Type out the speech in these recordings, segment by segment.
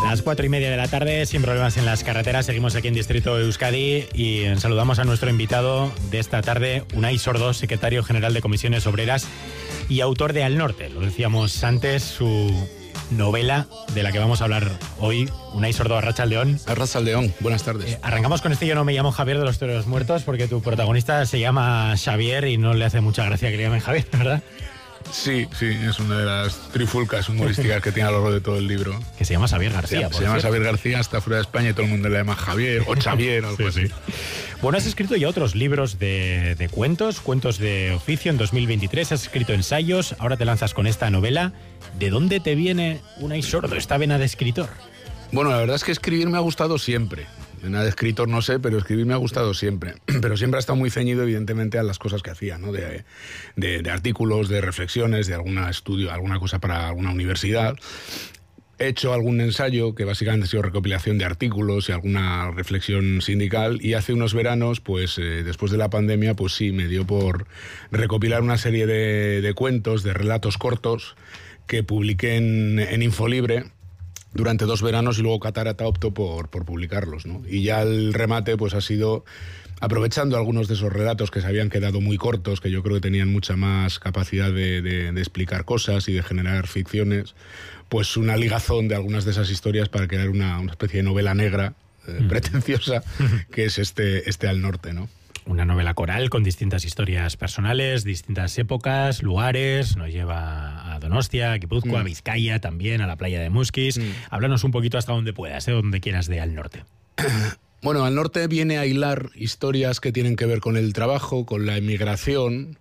Las 4:30 de la tarde, sin problemas en las carreteras, seguimos aquí en Distrito de Euskadi y saludamos a nuestro invitado de esta tarde, Unai Sordo, secretario general de Comisiones Obreras y autor de Al Norte. Lo decíamos antes, su novela de la que vamos a hablar hoy. Unai Sordo, Arratsaldeon. Arratsaldeon, buenas tardes. Arrancamos con este Yo no me llamo Javier de los Toreros Muertos, porque tu protagonista se llama Xavier y no le hace mucha gracia que le llamen Javier, ¿verdad? Sí, es una de las trifulcas humorísticas que tiene a lo largo de todo el libro. Que se llama Xavier García. Se llama Xavier García, está fuera de España y todo el mundo le llama Javier o Xavier o algo así. Bueno, has escrito ya otros libros de cuentos de oficio en 2023, has escrito ensayos, ahora te lanzas con esta novela. ¿De dónde te viene Unai Sordo, esta vena de escritor? Bueno, la verdad es que escribir me ha gustado siempre. Vena de escritor no sé, pero escribir me ha gustado siempre. Pero siempre ha estado muy ceñido, evidentemente, a las cosas que hacía, ¿no? De artículos, de reflexiones, de algún estudio, alguna cosa para alguna universidad. He hecho algún ensayo que básicamente ha sido recopilación de artículos y alguna reflexión sindical, y hace unos veranos, pues después de la pandemia, pues sí, me dio por recopilar una serie de cuentos, de relatos cortos que publiqué en Infolibre durante 2 veranos, y luego Catarata optó por publicarlos, ¿no? Y ya el remate pues ha sido, aprovechando algunos de esos relatos que se habían quedado muy cortos, que yo creo que tenían mucha más capacidad de explicar cosas y de generar ficciones, pues una ligazón de algunas de esas historias para crear una especie de novela negra pretenciosa, que es este Al Norte, ¿no? Una novela coral con distintas historias personales, distintas épocas, lugares. Nos lleva a Donostia, a Guipúzcoa, a Vizcaya también, a la playa de Muskiz. Háblanos un poquito hasta donde puedas, donde quieras, de Al Norte. Bueno, Al Norte viene a hilar historias que tienen que ver con el trabajo, con la emigración,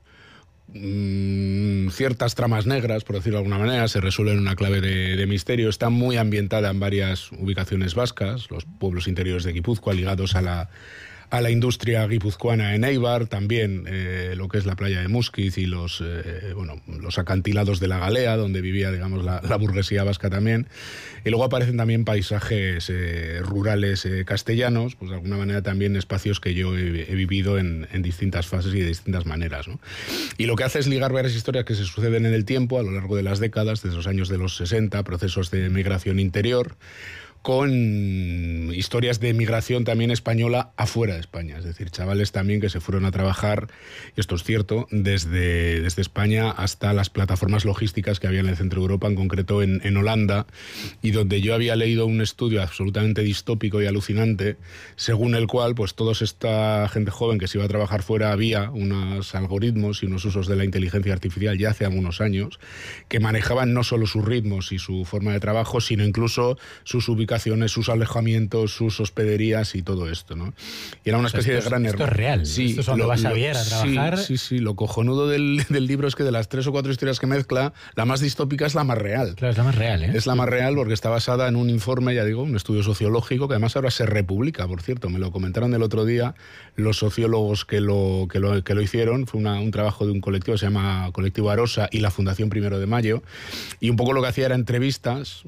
ciertas tramas negras, por decirlo de alguna manera, se resuelven en una clave de misterio. Está muy ambientada en varias ubicaciones vascas, los pueblos interiores de Guipúzcoa, ligados a la industria guipuzcoana en Eibar, también lo que es la playa de Muskiz y los acantilados de la Galea, donde vivía, digamos, la burguesía vasca también. Y luego aparecen también paisajes rurales castellanos, pues de alguna manera también espacios que yo he vivido en distintas fases y de distintas maneras, ¿no? Y lo que hace es ligar varias historias que se suceden en el tiempo, a lo largo de las décadas, desde los años de los 60, procesos de migración interior, con historias de migración también española afuera de España, es decir, chavales también que se fueron a trabajar, y esto es cierto, desde España hasta las plataformas logísticas que había en el centro de Europa, en concreto en Holanda, y donde yo había leído un estudio absolutamente distópico y alucinante, según el cual pues toda esta gente joven que se iba a trabajar fuera, había unos algoritmos y unos usos de la inteligencia artificial ya hace algunos años que manejaban no solo sus ritmos y su forma de trabajo, sino incluso sus ubicaciones, sus alojamientos, sus hospederías y todo esto, ¿no? Y era una especie de gran error. Esto es real. Sí, esto es cuando vas a Xavier a trabajar. Sí. Lo cojonudo del libro es que de las 3 o 4 historias que mezcla, la más distópica es la más real. Claro, es la más real, ¿eh? Es la más real porque está basada en un informe, ya digo, un estudio sociológico que además ahora se republica, por cierto. Me lo comentaron el otro día los sociólogos que lo hicieron. Fue un trabajo de un colectivo que se llama Colectivo Arosa y la Fundación 1 de Mayo. Y un poco lo que hacía era entrevistas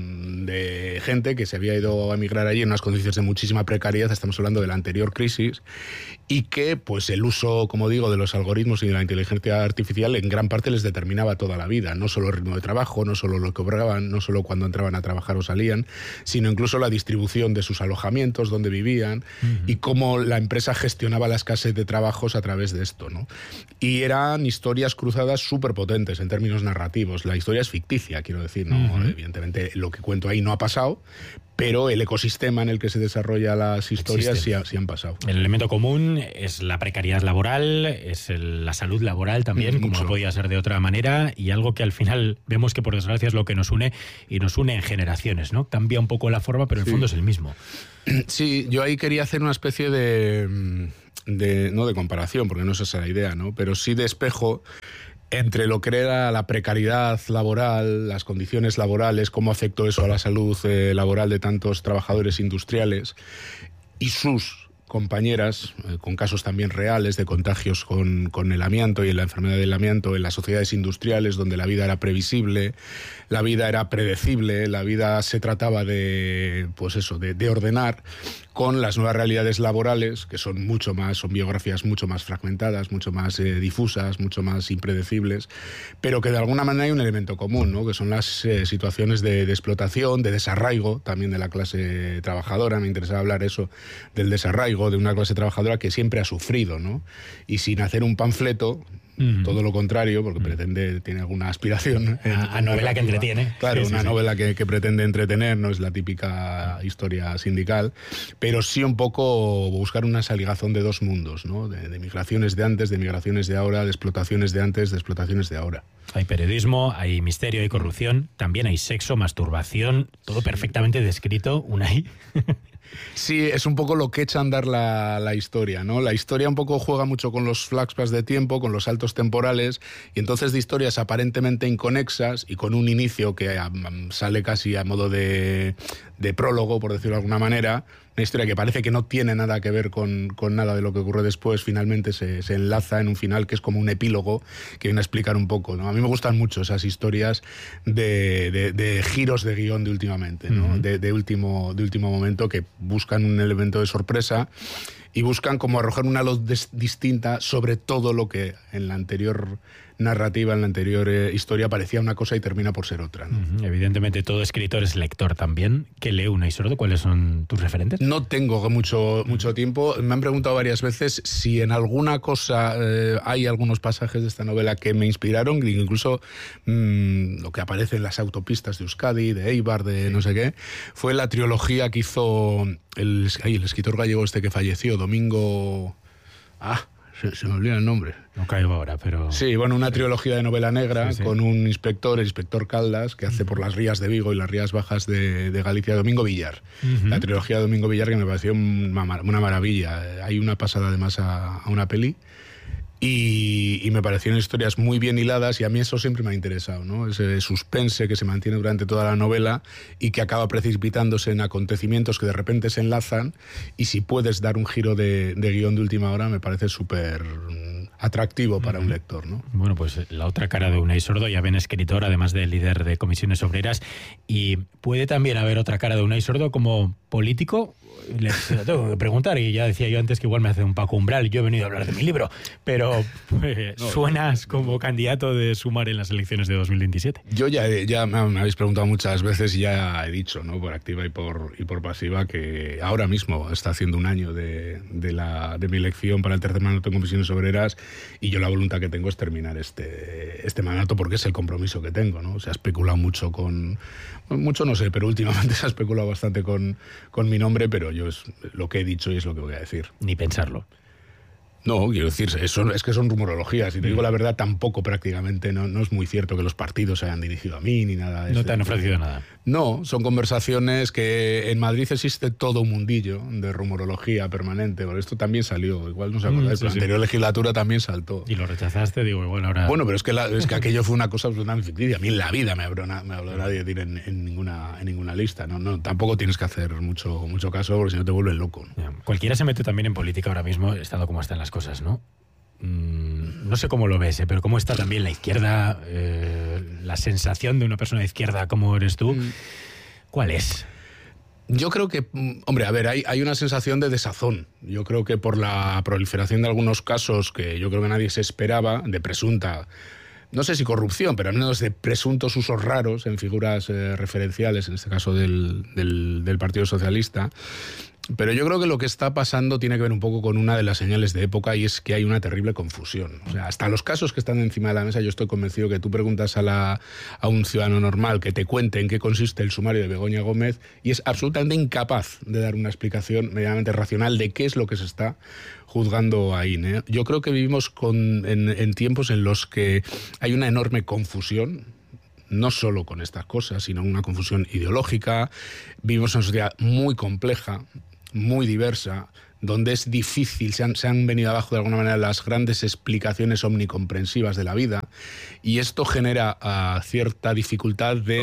de gente que se había ido a emigrar allí en unas condiciones de muchísima precariedad, estamos hablando de la anterior crisis, y que pues el uso, como digo, de los algoritmos y de la inteligencia artificial en gran parte les determinaba toda la vida, no solo el ritmo de trabajo, no solo lo que obraban, no solo cuando entraban a trabajar o salían, sino incluso la distribución de sus alojamientos, donde vivían, y cómo la empresa gestionaba la escasez de trabajos a través de esto, ¿no? Y eran historias cruzadas súper potentes en términos narrativos. La historia es ficticia, quiero decir, ¿no? Evidentemente lo que cuento ahí no ha pasado, pero el ecosistema en el que se desarrollan las historias sí han pasado. El elemento común es la precariedad laboral, es la salud laboral también, como no podía ser de otra manera, y algo que al final vemos que por desgracia es lo que nos une, y nos une en generaciones, ¿no? Cambia un poco la forma, pero el fondo es el mismo. Sí, yo ahí quería hacer una especie no de comparación, porque no es esa la idea, ¿no? Pero sí de espejo entre lo que era la precariedad laboral, las condiciones laborales, cómo afectó eso a la salud laboral de tantos trabajadores industriales, y sus compañeras, con casos también reales de contagios con el amianto y la enfermedad del amianto en las sociedades industriales, donde la vida era previsible, la vida era predecible, la vida se trataba de ordenar, con las nuevas realidades laborales, que son biografías mucho más fragmentadas, mucho más difusas, mucho más impredecibles, pero que de alguna manera hay un elemento común, ¿no? Que son las situaciones de explotación, de desarraigo también de la clase trabajadora. Me interesaba hablar del desarraigo de una clase trabajadora que siempre ha sufrido, ¿no? Y sin hacer un panfleto, todo lo contrario, porque tiene alguna aspiración. A novela que entretiene. Claro, sí, una novela que pretende entretener, no es la típica historia sindical, pero sí un poco buscar una saligazón de dos mundos, ¿no? De migraciones de antes, de migraciones de ahora, de explotaciones de antes, de explotaciones de ahora. Hay periodismo, hay misterio, hay corrupción, también hay sexo, masturbación, todo perfectamente descrito, Unai. Sí, es un poco lo que echa a andar la historia, ¿no? La historia un poco juega mucho con los flashbacks de tiempo, con los saltos temporales, y entonces de historias aparentemente inconexas y con un inicio que sale casi a modo de prólogo, por decirlo de alguna manera, una historia que parece que no tiene nada que ver con nada de lo que ocurre después, finalmente se enlaza en un final que es como un epílogo que viene a explicar un poco, ¿no? A mí me gustan mucho esas historias de giros de guión de últimamente, ¿no? De último momento, que buscan un elemento de sorpresa y buscan como arrojar una luz distinta sobre todo lo que en la anterior narrativa, en la anterior historia parecía una cosa y termina por ser otra, ¿no? Evidentemente todo escritor es lector también. ¿Qué lee Unai Sordo? ¿Cuáles son tus referentes? No tengo mucho tiempo. Me han preguntado varias veces si en alguna cosa hay algunos pasajes de esta novela que me inspiraron, incluso lo que aparece en las autopistas de Euskadi, de Eibar, de no sé qué, fue la trilogía que hizo el escritor gallego que falleció, Domingo... Se me olvida el nombre. No caigo ahora, pero... Sí, bueno, una trilogía de novela negra con un inspector, el inspector Caldas, que hace por las rías de Vigo y las rías bajas de Galicia, Domingo Villar. La trilogía de Domingo Villar, que me pareció una maravilla. Hay una pasada además a una peli. Y me parecieron historias muy bien hiladas, y a mí eso siempre me ha interesado, ¿no? Ese suspense que se mantiene durante toda la novela y que acaba precipitándose en acontecimientos que de repente se enlazan, y si puedes dar un giro de guión de última hora me parece súper atractivo para un lector, ¿no? Bueno, pues la otra cara de Unai Sordo, ya ven, escritor, además de líder de comisiones obreras, y puede también haber otra cara de Unai Sordo como político. Les tengo que preguntar, y ya decía yo antes que igual me hace un Paco Umbral, yo he venido a hablar de mi libro, pero suenas como candidato de Sumar en las elecciones de 2027. Yo ya me habéis preguntado muchas veces y ya he dicho, ¿no? Por activa y por pasiva, que ahora mismo está haciendo un año de mi elección para el tercer mandato en comisiones obreras, y yo la voluntad que tengo es terminar este mandato, porque es el compromiso que tengo, ¿no? Se ha especulado mucho mucho no sé, pero últimamente se ha especulado bastante con mi nombre, pero yo es lo que he dicho y es lo que voy a decir. Ni pensarlo. No, quiero decir, es que son rumorologías. Si te digo la verdad, tampoco prácticamente, no es muy cierto que los partidos se hayan dirigido a mí ni nada de eso. No te han ofrecido nada. No, son conversaciones que en Madrid existe todo un mundillo de rumorología permanente. Por esto también salió, igual no se acordáis, la anterior legislatura también saltó. Y lo rechazaste, digo, igual ahora... Bueno, pero es que aquello fue una cosa absolutamente ficticia. A mí en la vida me habló nadie de ir en ninguna lista. No, tampoco tienes que hacer mucho caso, porque si no te vuelves loco, ¿no? Cualquiera se mete también en política ahora mismo, estando como están las cosas, ¿no? No sé cómo lo ves, pero cómo está también la izquierda, la sensación de una persona de izquierda como eres tú, ¿cuál es? Yo creo que, hombre, a ver, hay una sensación de desazón. Yo creo que por la proliferación de algunos casos que yo creo que nadie se esperaba, de presunta, no sé si corrupción, pero al menos de presuntos usos raros en figuras referenciales, en este caso del Partido Socialista. Pero yo creo que lo que está pasando tiene que ver un poco con una de las señales de época, y es que hay una terrible confusión. O sea, hasta los casos que están encima de la mesa, yo estoy convencido que tú preguntas a un ciudadano normal que te cuente en qué consiste el sumario de Begoña Gómez y es absolutamente incapaz de dar una explicación medianamente racional de qué es lo que se está juzgando ahí, ¿no? Yo creo que vivimos en tiempos en los que hay una enorme confusión, no solo con estas cosas, sino una confusión ideológica. Vivimos en una sociedad muy compleja, muy diversa, donde es difícil, se han venido abajo de alguna manera las grandes explicaciones omnicomprensivas de la vida, y esto genera cierta dificultad de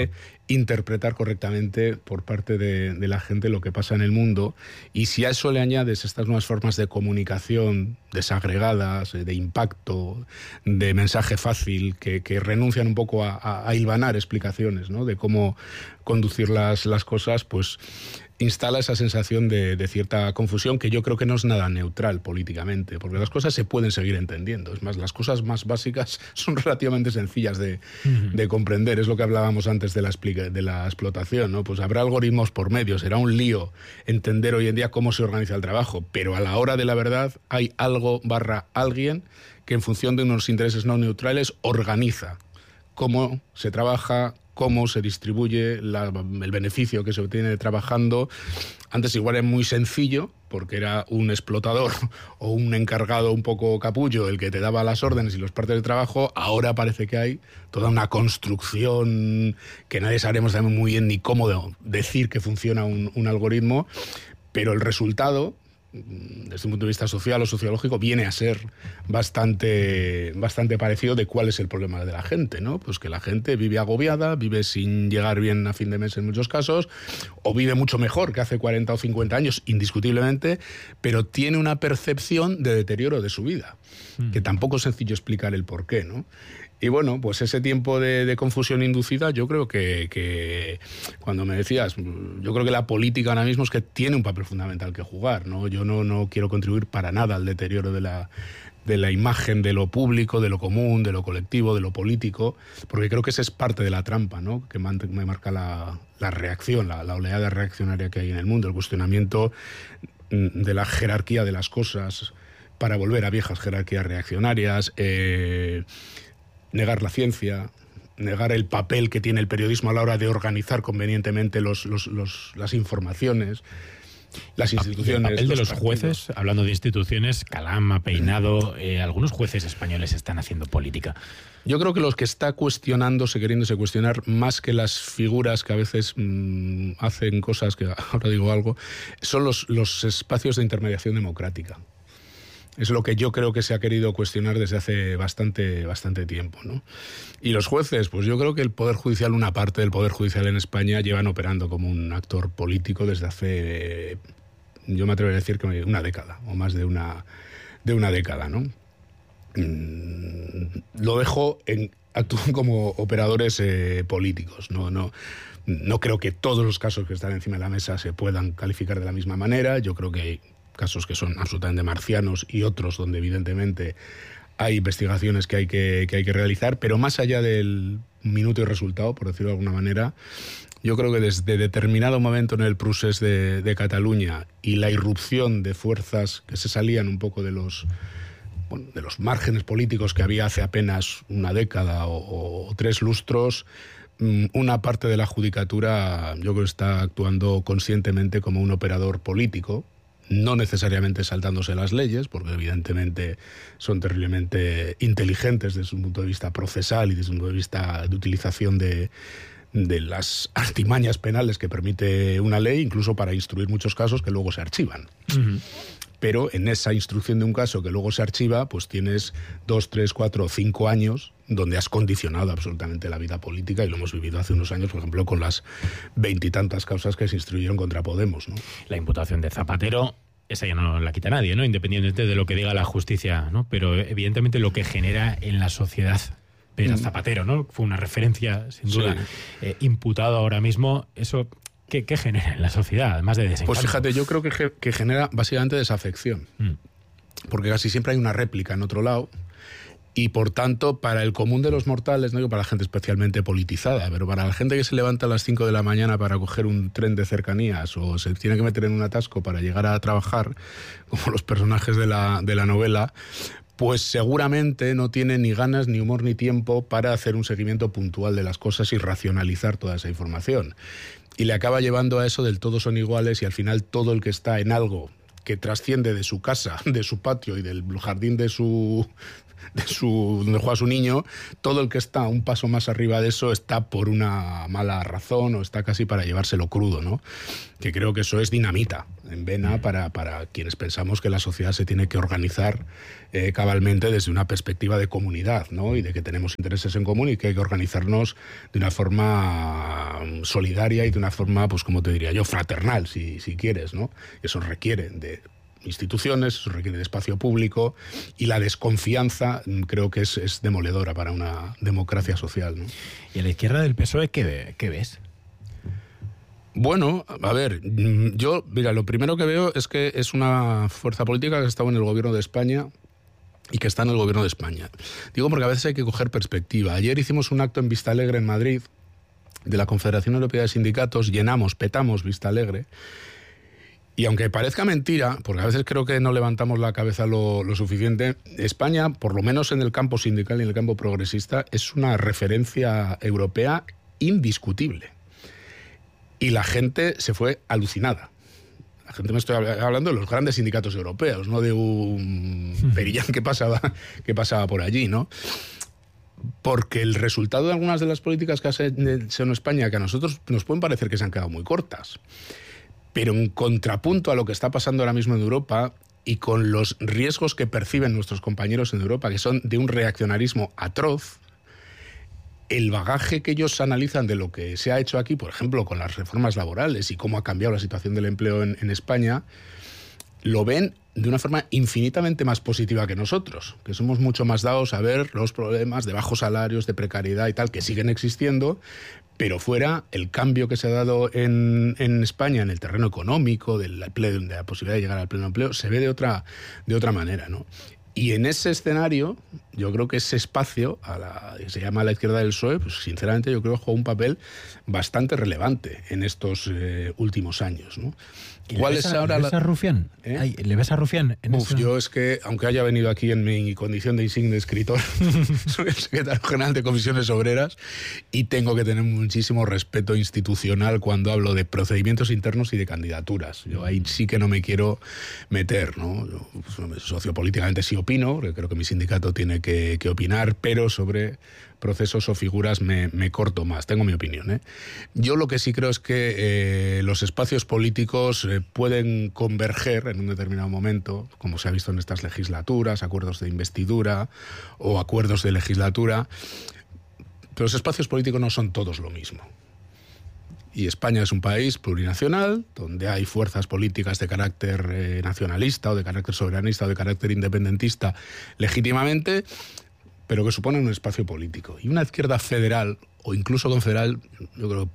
interpretar correctamente por parte de la gente lo que pasa en el mundo. Y si a eso le añades estas nuevas formas de comunicación desagregadas, de impacto, de mensaje fácil, que renuncian un poco a hilvanar explicaciones, ¿no?, de cómo conducir las cosas, pues instala esa sensación de cierta confusión, que yo creo que no es nada neutral políticamente, porque las cosas se pueden seguir entendiendo. Es más, las cosas más básicas son relativamente sencillas de comprender. Es lo que hablábamos antes de la explotación, ¿no? Pues habrá algoritmos por medio, será un lío entender hoy en día cómo se organiza el trabajo, pero a la hora de la verdad hay alguien que en función de unos intereses no neutrales organiza cómo se trabaja, cómo se distribuye el beneficio que se obtiene trabajando. Antes igual era muy sencillo, porque era un explotador o un encargado un poco capullo el que te daba las órdenes y los partes de trabajo. Ahora parece que hay toda una construcción que nadie sabremos también muy bien ni cómo decir que funciona un algoritmo, pero el resultado, desde un punto de vista social o sociológico, viene a ser bastante parecido de cuál es el problema de la gente, ¿no? Pues que la gente vive agobiada, vive sin llegar bien a fin de mes en muchos casos, o vive mucho mejor que hace 40 o 50 años, indiscutiblemente, pero tiene una percepción de deterioro de su vida, que tampoco es sencillo explicar el porqué, ¿no? Y bueno, pues ese tiempo de confusión inducida, yo creo que cuando me decías, yo creo que la política ahora mismo es que tiene un papel fundamental que jugar, ¿no? Yo no quiero contribuir para nada al deterioro de la imagen de lo público, de lo común, de lo colectivo, de lo político, porque creo que esa es parte de la trampa, ¿no?, que me marca la reacción, la oleada reaccionaria que hay en el mundo, el cuestionamiento de la jerarquía de las cosas para volver a viejas jerarquías reaccionarias, negar la ciencia, negar el papel que tiene el periodismo a la hora de organizar convenientemente las informaciones, las instituciones. El papel de los jueces, hablando de instituciones, Calama, Peinado, algunos jueces españoles están haciendo política. Yo creo que los que está queriéndose cuestionar, más que las figuras que a veces hacen cosas, que ahora digo algo, son los espacios de intermediación democrática. Es lo que yo creo que se ha querido cuestionar desde hace bastante tiempo, ¿no? Y los jueces, pues yo creo que el Poder Judicial, una parte del Poder Judicial en España, llevan operando como un actor político desde hace, yo me atrevería a decir que una década, o más de una década, ¿no? Lo dejo actúan como operadores políticos, no creo que todos los casos que están encima de la mesa se puedan calificar de la misma manera. Yo creo que hay casos que son absolutamente marcianos y otros donde evidentemente hay investigaciones que hay que realizar, pero más allá del minuto y resultado, por decirlo de alguna manera, yo creo que desde determinado momento en el procés de Cataluña y la irrupción de fuerzas que se salían un poco de los márgenes políticos que había hace apenas una década o 3 lustros, una parte de la judicatura yo creo que está actuando conscientemente como un operador político, no necesariamente saltándose las leyes, porque evidentemente son terriblemente inteligentes desde un punto de vista procesal y desde un punto de vista de utilización de las artimañas penales que permite una ley, incluso para instruir muchos casos que luego se archivan. Uh-huh. Pero en esa instrucción de un caso que luego se archiva, pues tienes 2, 3, 4 o 5 años donde has condicionado absolutamente la vida política, y lo hemos vivido hace unos años, por ejemplo, con las 20 y tantas causas que se instruyeron contra Podemos, ¿no? La imputación de Zapatero, esa ya no la quita nadie, ¿no?, independientemente de lo que diga la justicia, ¿no? Pero evidentemente lo que genera en la sociedad ver a Zapatero, ¿no?, fue una referencia, sin duda, sí. Imputado ahora mismo, eso... ¿Qué genera en la sociedad, además de desencanto? Pues fíjate, yo creo que genera básicamente desafección. Porque casi siempre hay una réplica en otro lado. Y por tanto, para el común de los mortales, no digo para la gente especialmente politizada, pero para la gente que se levanta a las 5 de la mañana para coger un tren de cercanías o se tiene que meter en un atasco para llegar a trabajar, como los personajes de la novela, pues seguramente no tiene ni ganas, ni humor, ni tiempo para hacer un seguimiento puntual de las cosas y racionalizar toda esa información. Y le acaba llevando a eso del todos son iguales, y al final todo el que está en algo que trasciende de su casa, de su patio y del jardín donde juega su niño, todo el que está un paso más arriba de eso está por una mala razón o está casi para llevárselo crudo, ¿no? Que creo que eso es dinamita en vena para quienes pensamos que la sociedad se tiene que organizar cabalmente desde una perspectiva de comunidad, ¿no? Y de que tenemos intereses en común y que hay que organizarnos de una forma solidaria y de una forma, pues como te diría yo, fraternal, si quieres, ¿no? Eso requiere de instituciones, eso requiere de espacio público, y la desconfianza creo que es demoledora para una democracia social, ¿no? ¿Y a la izquierda del PSOE qué ves? Bueno, a ver, mira, lo primero que veo es que es una fuerza política que ha estado en el gobierno de España y que está en el gobierno de España. Digo porque a veces hay que coger perspectiva. Ayer hicimos un acto en Vistalegre, en Madrid, de la Confederación Europea de Sindicatos, petamos Vistalegre. Y aunque parezca mentira, porque a veces creo que no levantamos la cabeza lo suficiente, España, por lo menos en el campo sindical y en el campo progresista, es una referencia europea indiscutible. Y la gente se fue alucinada. La gente, me estoy hablando de los grandes sindicatos europeos, no de un perillán que pasaba por allí, ¿no? Porque el resultado de algunas de las políticas que ha hecho en España, que a nosotros nos pueden parecer que se han quedado muy cortas, pero en contrapunto a lo que está pasando ahora mismo en Europa y con los riesgos que perciben nuestros compañeros en Europa, que son de un reaccionarismo atroz, el bagaje que ellos analizan de lo que se ha hecho aquí, por ejemplo, con las reformas laborales y cómo ha cambiado la situación del empleo en España, lo ven de una forma infinitamente más positiva que nosotros, que somos mucho más dados a ver los problemas de bajos salarios, de precariedad y tal, que siguen existiendo, pero fuera el cambio que se ha dado en España en el terreno económico, del empleo, de la posibilidad de llegar al pleno empleo, se ve de otra manera, ¿no? Y en ese escenario, yo creo que ese espacio, que se llama la izquierda del PSOE, pues sinceramente yo creo que juega un papel bastante relevante en estos últimos años, ¿no? ¿Le ves a Rufián? ¿Le ves a Rufián? Yo es que, aunque haya venido aquí en mi condición de insigne escritor, soy el secretario general de Comisiones Obreras y tengo que tener muchísimo respeto institucional cuando hablo de procedimientos internos y de candidaturas. Yo ahí sí que no me quiero meter, ¿no? Yo, sociopolíticamente sí opino, porque creo que mi sindicato tiene que opinar, pero sobre procesos o figuras me corto más, tengo mi opinión, ¿eh? Yo lo que sí creo es que los espacios políticos pueden converger en un determinado momento, como se ha visto en estas legislaturas, acuerdos de investidura o acuerdos de legislatura, pero los espacios políticos no son todos lo mismo. Y España es un país plurinacional, donde hay fuerzas políticas de carácter nacionalista o de carácter soberanista o de carácter independentista legítimamente, pero que suponen un espacio político. Y una izquierda federal o incluso confederal, yo creo que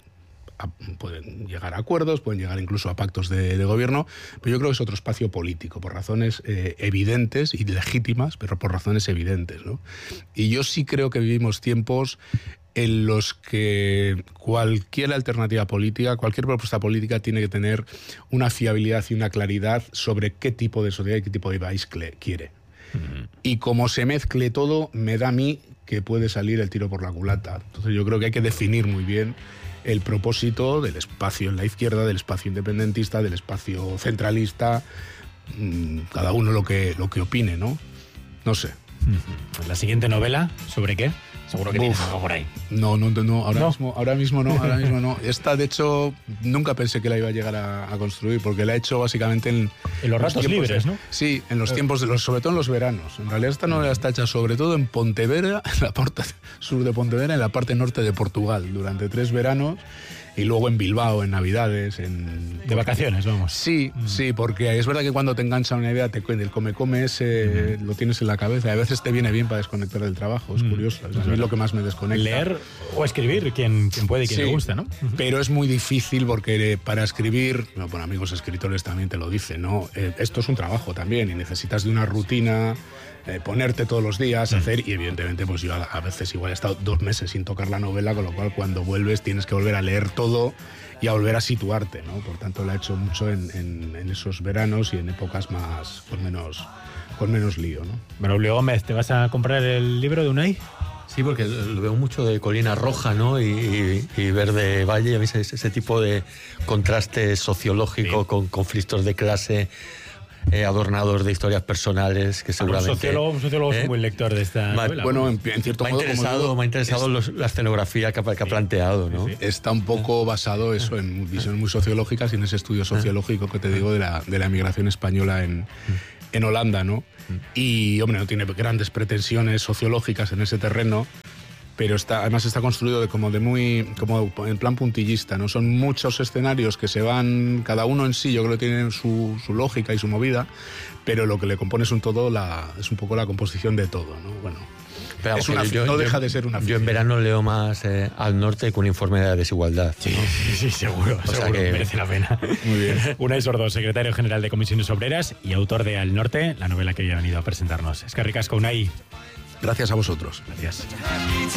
pueden llegar a acuerdos, pueden llegar incluso a pactos de gobierno, pero yo creo que es otro espacio político, por razones evidentes y legítimas, pero por razones evidentes, ¿no? Y yo sí creo que vivimos tiempos en los que cualquier alternativa política, cualquier propuesta política tiene que tener una fiabilidad y una claridad sobre qué tipo de sociedad y qué tipo de país quiere. Y como se mezcle todo, me da a mí que puede salir el tiro por la culata. Entonces yo creo que hay que definir muy bien el propósito del espacio en la izquierda, del espacio independentista, del espacio centralista, cada uno lo que opine, ¿no? No sé. ¿La siguiente novela sobre qué? Seguro que tienes algo por ahí. No, ahora mismo no. Esta, de hecho, nunca pensé que la iba a llegar a construir, porque la he hecho básicamente en los ratos libres, ¿no? Sí, en los tiempos, sobre todo en los veranos. En realidad esta novela está hecha sobre todo en Pontevedra, en la parte sur de Pontevedra, en la parte norte de Portugal, durante 3 veranos. Y luego en Bilbao, en Navidades, de vacaciones, vamos. Sí, porque es verdad que cuando te engancha una idea, el come ese lo tienes en la cabeza. Y a veces te viene bien para desconectar del trabajo, es curioso. A mí es lo que más me desconecta. Leer o escribir, quien puede y quien le gusta, ¿no? Pero es muy difícil porque para escribir, bueno, amigos escritores también te lo dicen, ¿no? Esto es un trabajo también y necesitas de una rutina, ponerte todos los días, hacer, y evidentemente pues yo a veces igual he estado 2 meses sin tocar la novela, con lo cual cuando vuelves tienes que volver a leer todo y a volver a situarte, ¿no? Por tanto la he hecho mucho en esos veranos y en épocas más con menos lío, ¿no? Braulio Gómez, ¿te vas a comprar el libro de Unai? Sí, porque lo veo mucho de colina roja, ¿no? Y verde valle, y a mí ese tipo de contraste sociológico, sí, con conflictos de clase, adornados de historias personales, que seguramente... Un sociólogo es un buen lector de esta novela. Bueno, en cierto modo... Me ha interesado la escenografía que ha planteado, ¿no? Sí. Está un poco basado eso en visiones muy sociológicas y en ese estudio sociológico que te digo de la emigración española en Holanda, ¿no? Y, hombre, no tiene grandes pretensiones sociológicas en ese terreno, pero además está construido como en plan puntillista, ¿no? Son muchos escenarios que se van, cada uno en sí, yo creo que tienen su lógica y su movida, pero lo que le compone es un todo, es un poco la composición de todo, ¿no? Bueno, no deja de ser una ficción. Yo en verano leo más Al Norte que un informe de la desigualdad, ¿no? Sí, seguro que merece la pena. Muy bien. Unai Sordo, secretario general de Comisiones Obreras y autor de Al Norte, la novela que hoy ha venido a presentarnos. Eskerrik asko, Unai. Gracias a vosotros. Gracias.